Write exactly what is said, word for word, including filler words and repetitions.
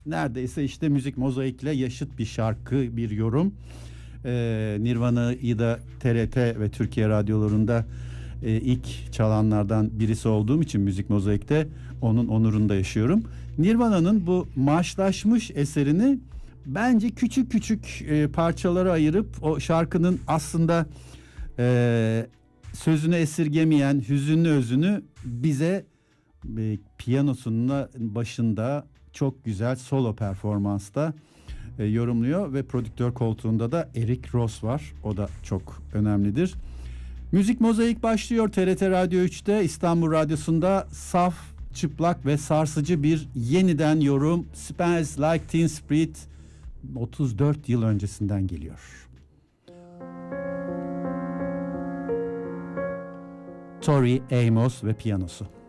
neredeyse işte Müzik Mozaik'le yaşıt bir şarkı, bir yorum. Ee, Nirvana'yı da T R T ve Türkiye radyolarında e, ilk çalanlardan birisi olduğum için Müzik Mozaik'te onun onurunda yaşıyorum. Nirvana'nın bu maaşlaşmış eserini bence küçük küçük e, parçalara ayırıp o şarkının aslında e, sözünü esirgemeyen hüzünlü özünü bize e, piyanosunun başında çok güzel solo performansta e, yorumluyor ve prodüktör koltuğunda da Eric Ross var. O da çok önemlidir. Müzik Mozaik başlıyor T R T Radyo üçte, İstanbul Radyosu'nda saf, çıplak ve sarsıcı bir yeniden yorum. Smells Like Teen Spirit otuz dört yıl öncesinden geliyor. Tori Amos ve piyanosu.